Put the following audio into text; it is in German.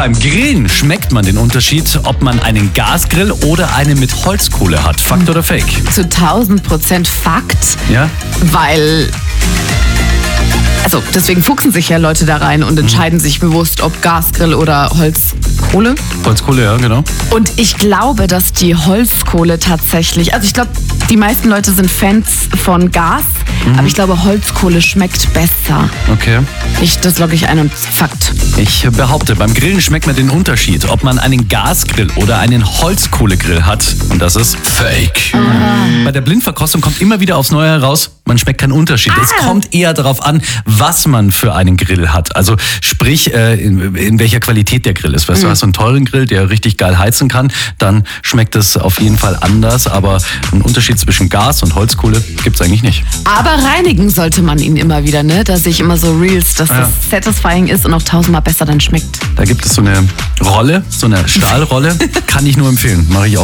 Beim Grillen schmeckt man den Unterschied, ob man einen Gasgrill oder einen mit Holzkohle hat. Fakt oder Fake? Zu 1000% Fakt, Ja? weil... Also deswegen fuchsen sich ja Leute da rein und entscheiden sich bewusst, ob Gasgrill oder Holzkohle. Holzkohle, ja, genau. Und ich glaube, dass die Holzkohle tatsächlich, also ich glaube, die meisten Leute sind Fans von Gas, aber ich glaube, Holzkohle schmeckt besser. Okay. Das logge ich ein und Fakt. Ich behaupte, beim Grillen schmeckt man den Unterschied, ob man einen Gasgrill oder einen Holzkohlegrill hat. Und das ist Fake. Bei der Blindverkostung kommt immer wieder aufs Neue heraus, man schmeckt keinen Unterschied. Es kommt eher darauf an, was man für einen Grill hat. Also sprich, in welcher Qualität der Grill ist. Weißt du, hast einen teuren Grill, der richtig geil heizen kann, dann schmeckt es auf jeden Fall anders. Aber einen Unterschied zwischen Gas und Holzkohle gibt es eigentlich nicht. Aber reinigen sollte man ihn immer wieder, ne? Da sehe ich immer so Reels, dass das satisfying ist und auch 1000-mal besser dann schmeckt. Da gibt es so eine Rolle, so eine Stahlrolle. Kann ich nur empfehlen. Mache ich auch